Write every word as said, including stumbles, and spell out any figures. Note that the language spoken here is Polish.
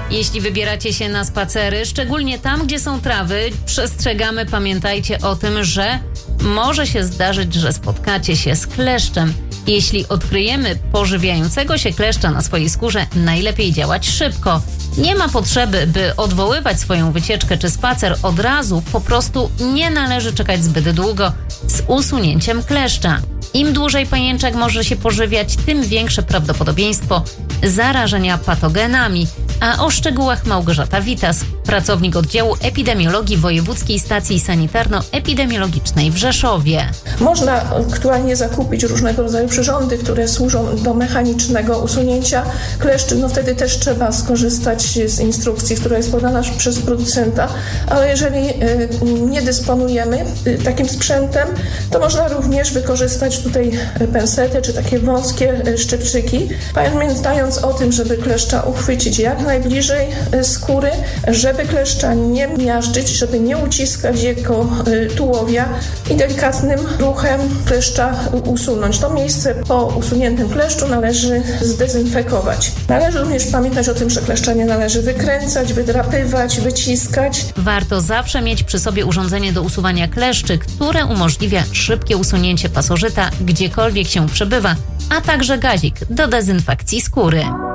Jeśli wybieracie się na spacery, szczególnie tam, gdzie są trawy, przestrzegamy, pamiętajcie o tym, że może się zdarzyć, że spotkacie się z kleszczem. Jeśli odkryjemy pożywiającego się kleszcza na swojej skórze, najlepiej działać szybko. Nie ma potrzeby, by odwoływać swoją wycieczkę czy spacer od razu, po prostu nie należy czekać zbyt długo z usunięciem kleszcza. Im dłużej pajęczak może się pożywiać, tym większe prawdopodobieństwo zarażenia patogenami. A o szczegółach Małgorzata Witas, pracownik oddziału epidemiologii Wojewódzkiej Stacji Sanitarno-Epidemiologicznej w Rzeszowie. Można aktualnie zakupić różnego rodzaju przyrządy, które służą do mechanicznego usunięcia kleszczy. No wtedy też trzeba skorzystać z instrukcji, która jest podana przez producenta, ale jeżeli nie dysponujemy takim sprzętem, to można również wykorzystać tutaj pensetę czy takie wąskie szczypczyki, pamiętając o tym, żeby kleszcza uchwycić jak najbliżej skóry, żeby kleszcza nie miażdżyć, żeby nie uciskać jego tułowia i delikatnym ruchem kleszcza usunąć. To miejsce po usuniętym kleszczu należy zdezynfekować. Należy również pamiętać o tym, że kleszcza nie należy wykręcać, wydrapywać, wyciskać. Warto zawsze mieć przy sobie urządzenie do usuwania kleszczy, które umożliwia szybkie usunięcie pasożyta, gdziekolwiek się przebywa, a także gazik do dezynfekcji skóry.